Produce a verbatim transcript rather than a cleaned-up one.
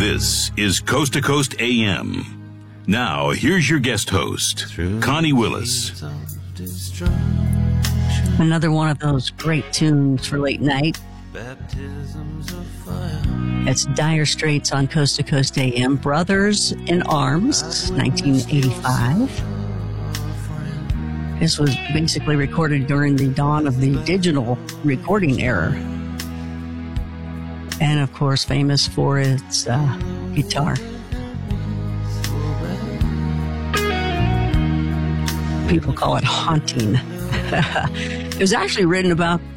This is Coast to Coast A M. Now, here's your guest host, Connie Willis. Another one of those great tunes for late night. It's Dire Straits on Coast to Coast A M. Brothers in Arms, nineteen eighty-five. This was basically recorded during the dawn of the digital recording era. And, of course, famous for its uh, guitar. People call it haunting. It was actually written about